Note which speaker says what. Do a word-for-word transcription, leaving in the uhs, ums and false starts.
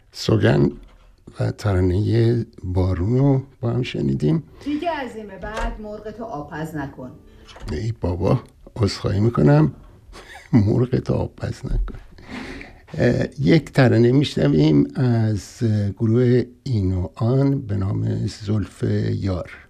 Speaker 1: سوگن و ترانه بارون رو با هم شنیدیم.
Speaker 2: دیگه از این به بعد مرغتو آبپز نکن.
Speaker 1: ای بابا عذرخواهی میکنم، مرغتو آبپز نکن. یک ترانه میشنویم از گروه این و آن به نام زلف یار.